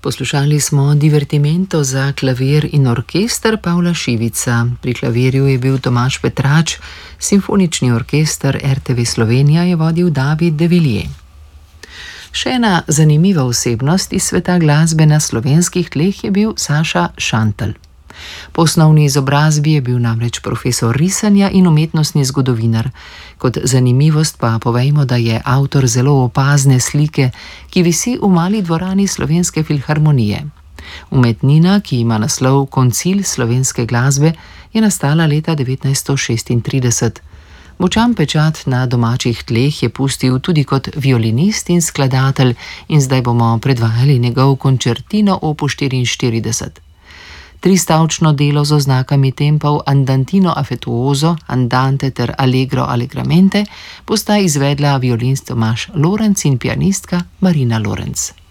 Poslušali smo divertimento za klavir in orkester Pavla Šivica. Pri klavirju je bil Tomaž Petrač, simfonični orkester RTV Slovenija je vodil David de Villiers. Še ena zanimiva osebnost iz sveta glasbe na slovenskih tleh je bil Saša Šantl. Po osnovni izobrazbi je bil namreč profesor risanja in umetnostni zgodovinar. Kot zanimivost pa povejmo, da je avtor zelo opazne slike, ki visi v mali dvorani Slovenske filharmonije. Umetnina, ki ima naslov Koncil slovenske glasbe, je nastala leta 1936. Močan pečat na domačih tleh je pustil tudi kot violinist in skladatelj in zdaj bomo predvajali njegov končertino opus 44. Tristavčno delo z oznakami tempov Andantino affettuoso, Andante ter Allegro allegramente bosta izvedla violinist Tomaž Lorenc in pianistka Marina Lorenc.